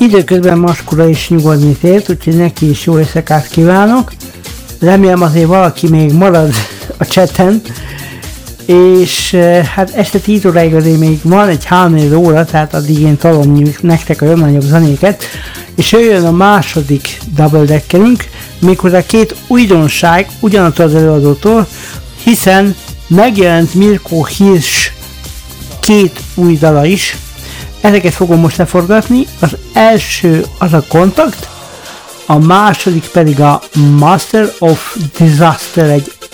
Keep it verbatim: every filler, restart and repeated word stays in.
Időközben Maskura is nyugodni tért, úgyhogy neki is jó éjszakát kívánok. Remélem azért valaki még marad a chaten, és hát este tíz óráig azért még van egy három óra, tehát addig én talom nektek a legnagyobb zenéket, és jöjjön a második double deckerünk, méghozzá két újdonság ugyanattól az előadótól, hiszen megjelent Mirko Hirsch két új dala is. Ezeket fogom most leforgatni, az első az a Contact, a második pedig a Master of Disaster, egy